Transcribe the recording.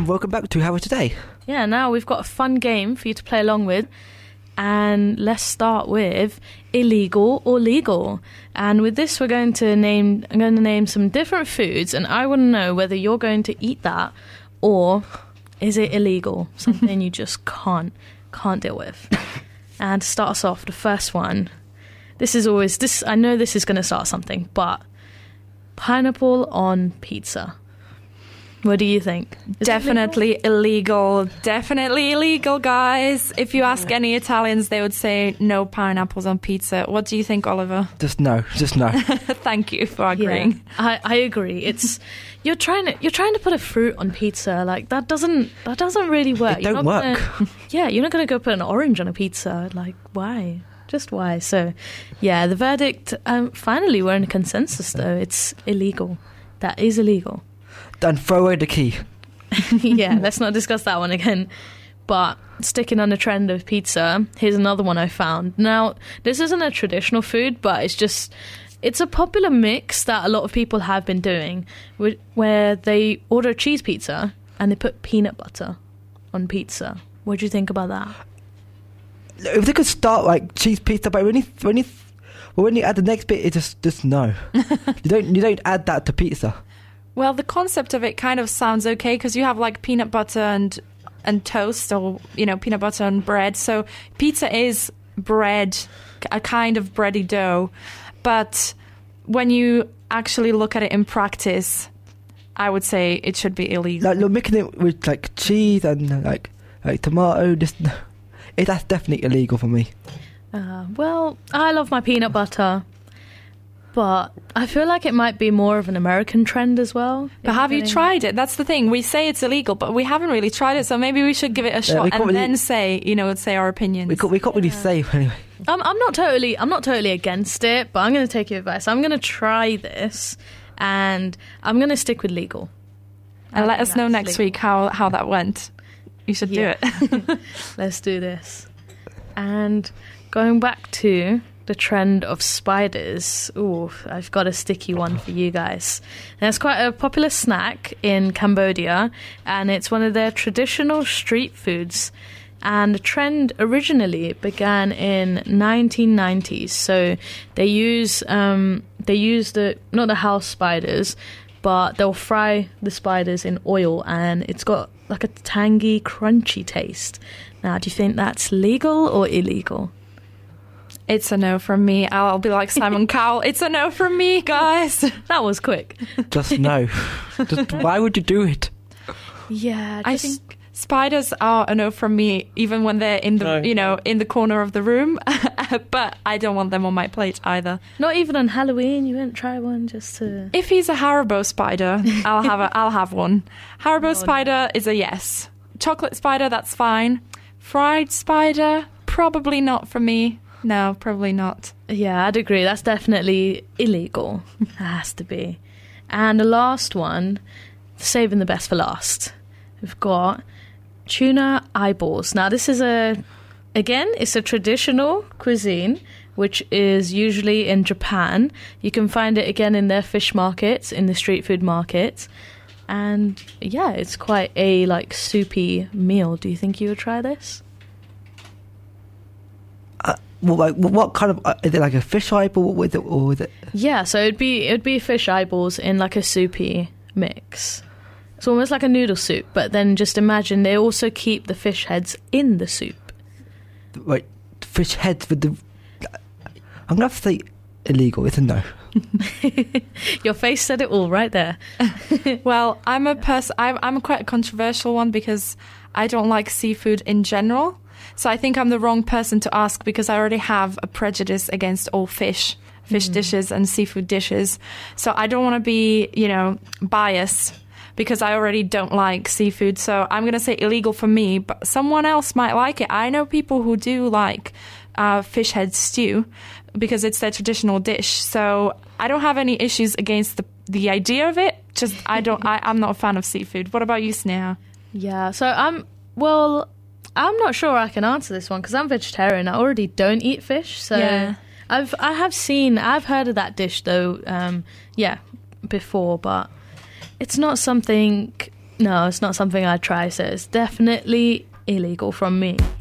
and welcome back to How Are Today. Yeah, now we've got a fun game for you to play along with. And let's start with illegal or legal. And with this, I'm going to name some different foods, and I want to know whether you're going to eat that or is it illegal, something you just can't deal with. And to start us off, the first one. I know this is going to start something, but pineapple on pizza. What do you think? Definitely illegal. Definitely illegal, guys. If you ask any Italians, they would say no pineapples on pizza. What do you think, Oliver? Just no. Thank you for agreeing. Yeah, I agree. It's you're trying to put a fruit on pizza. Like that doesn't really work. It don't work. You're not going to go put an orange on a pizza. Like why? Just why? So, yeah, the verdict. Finally, we're in a consensus though. It's illegal. That is illegal. Then throw away the key. Yeah, let's not discuss that one again. But sticking on the trend of pizza, here's another one I found. Now, this isn't a traditional food, but it's a popular mix that a lot of people have been doing, where they order a cheese pizza and they put peanut butter on pizza. What do you think about that? If they could start like cheese pizza, but when you add the next bit, it's just no. You don't add that to pizza. Well, the concept of it kind of sounds okay because you have like peanut butter and toast, or peanut butter and bread. So pizza is bread, a kind of bready dough. But when you actually look at it in practice, I would say it should be illegal. Like you're making it with like cheese and like tomato. That's definitely illegal for me. Well, I love my peanut butter. But I feel like it might be more of an American trend as well. But have you tried it? That's the thing. We say it's illegal, but we haven't really tried it. So maybe we should give it a shot and then say our opinions. We can't really say anyway. I'm not totally against it, but I'm going to take your advice. I'm going to try this, and I'm going to stick with legal. And let us know next week how that went. You should do it. Let's do this. And going back to the trend of spiders. Ooh, I've got a sticky one for you guys. And it's quite a popular snack in Cambodia, and it's one of their traditional street foods. And the trend originally began in 1990s. So they use not the house spiders, but they'll fry the spiders in oil, and it's got like a tangy, crunchy taste. Now, do you think that's legal or illegal? It's a no from me. I'll be like Simon Cowell. It's a no from me, guys. That was quick. Just no. Why would you do it? Yeah, I think spiders are a no from me, even when they're in the in the corner of the room. But I don't want them on my plate either. Not even on Halloween. You wouldn't try one just to. If he's a Haribo spider, I'll have one. Haribo spider is a yes. Chocolate spider, that's fine. Fried spider, probably not for me. No, probably not. Yeah, I'd agree. That's definitely illegal. It has to be. And the last one, saving the best for last. We've got tuna eyeballs. Now, this is it's a traditional cuisine, which is usually in Japan. You can find it again in their fish markets, in the street food markets. And yeah, it's quite a soupy meal. Do you think you would try this? What kind of is it, like a fish eyeball with it, or is it? Yeah, so it'd be fish eyeballs in like a soupy mix. It's almost like a noodle soup, but then just imagine they also keep the fish heads in the soup. Right, fish heads with the. I'm gonna have to say illegal. It's a no. Your face said it all right there. Well, I'm I'm quite a controversial one because I don't like seafood in general. So I think I'm the wrong person to ask because I already have a prejudice against all fish dishes and seafood dishes. So I don't want to be, biased because I already don't like seafood. So I'm going to say illegal for me, but someone else might like it. I know people who do like fish head stew because it's their traditional dish. So I don't have any issues against the idea of it. Just I'm not a fan of seafood. What about you, Sneha? Yeah, so I'm not sure I can answer this one because I'm vegetarian. I already don't eat fish, so yeah. I've heard of that dish though, before, but it's not something No, it's not something I'd try, so it's definitely illegal from me.